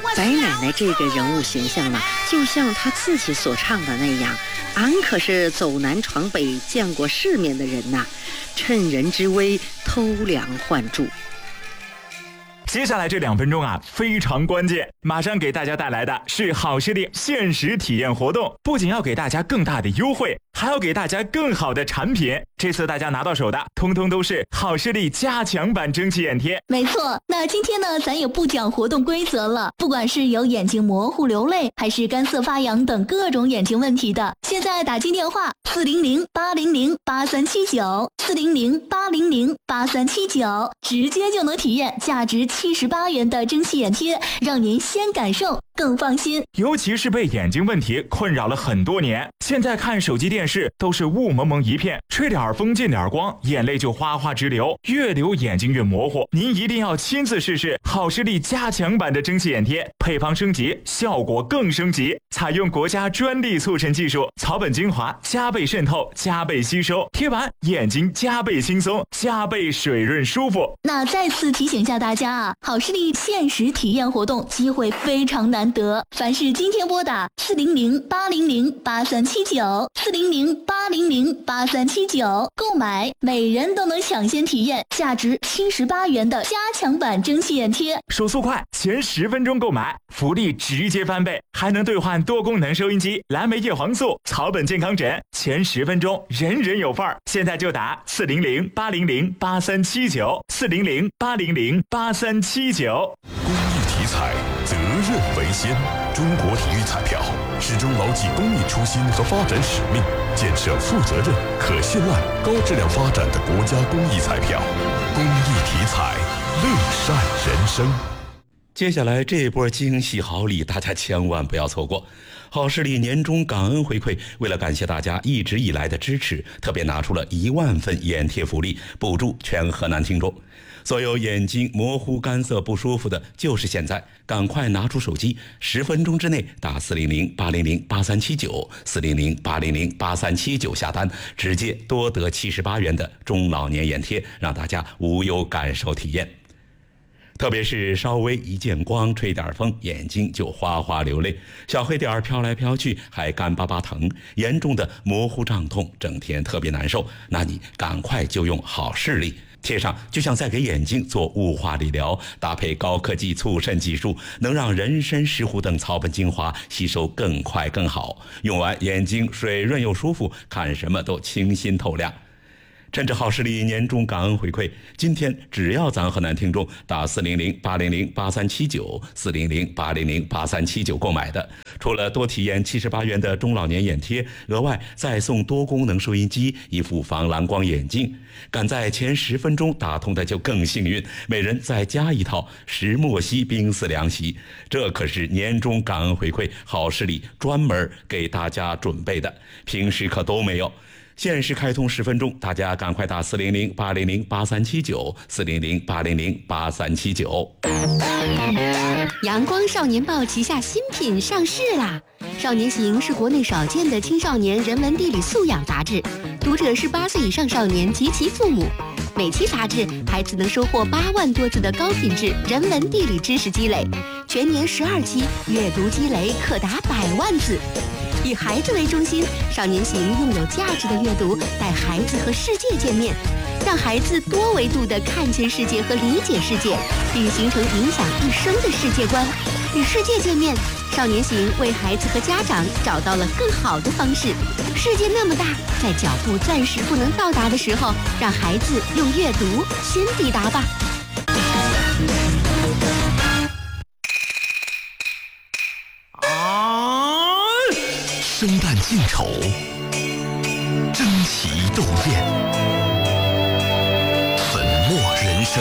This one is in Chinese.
白奶奶这个人物形象呢，就像她自己所唱的那样，俺可是走南闯北见过世面的人呐，趁人之危偷梁换柱。 接下来这2分钟啊，非常关键，马上给大家带来的是好视力限时体验活动，不仅要给大家更大的优惠，还要给大家更好的产品。这次大家拿到手的通通都是好视力加强版蒸汽眼贴。 没错，那今天呢，咱也不讲活动规则了，不管是有眼睛模糊流泪还是干涩发痒等各种眼睛问题的，现在打进电话400-800-8379，400-800-8379，直接就能体验价值78元的蒸汽眼贴，让您先感受更放心。 尤其是被眼睛问题困扰了很多年，现在看手机电视都是雾蒙蒙一片，吹点风进点光，眼泪就哗哗直流，越流眼睛越模糊。您一定要亲自试试好视力加强版的蒸汽眼贴，配方升级，效果更升级，采用国家专利促成技术，草本精华加倍渗透，加倍吸收，贴完眼睛加倍轻松，加倍水润舒服。 那再次提醒一下大家啊，好视力限时体验活动机会非常难得，凡是今天拨打400-800-8379，400-800-8379购买，每人都能抢先体验价值78元的加强版蒸汽眼贴。 手速快，前10分钟购买，福利直接翻倍，还能兑换多功能收音机、蓝莓叶黄素、草本健康枕，前10分钟人人有份儿。现在就打400-800-8379，400-800-8379。 公益题材，责任为先。中国体育彩票始终牢记公益初心和发展使命，建设负责任、可信赖、高质量发展的国家公益彩票。公益题材，乐善人生。 接下来这波惊喜好礼，大家千万不要错过。好视力年终感恩回馈，为了感谢大家一直以来的支持，特别拿出了1万份眼贴福利，补助全河南听众。所有眼睛模糊、干涩不舒服的，就是现在，赶快拿出手机，10分钟之内打400-800-8379，400-800-8379下单，直接多得78元的中老年眼贴，让大家无忧感受体验。特别是稍微一见光，吹点风，眼睛就哗哗流泪，小黑点飘来飘去，还干巴巴疼，严重的模糊胀痛，整天特别难受，那你赶快就用好视力贴上，就像在给眼睛做雾化理疗，搭配高科技促渗技术，能让人参、石斛等草本精华吸收更快更好，用完眼睛水润又舒服，看什么都清新透亮。趁着好视力年终感恩回馈，今天只要咱河南听众打400-800-8379， 400-800-8379购买的，除了多体验78元的中老年眼贴，额外再送多功能收音机、一副防蓝光眼镜。赶在前10分钟打通的就更幸运，每人再加一套石墨烯冰丝凉席，这可是年终感恩回馈，好视力专门给大家准备的，平时可都没有。限时开通10分钟，大家赶快打400-800-8379， 400-800-8379。 阳光少年报旗下新品上市啦！少年行是国内少见的青少年人文地理素养杂志，读者是8岁以上少年及其父母。每期杂志，孩子能收获8万多字的高品质人文地理知识积累，全年12期，阅读积累可达100万字。以孩子为中心，少年行用有价值的阅读带孩子和世界见面，让孩子多维度地看见世界和理解世界，并形成影响一生的世界观。与世界见面，少年行为孩子和家长找到了更好的方式。世界那么大，在脚步暂时不能到达的时候，让孩子用阅读先抵达吧。 生旦净丑，争奇斗艳，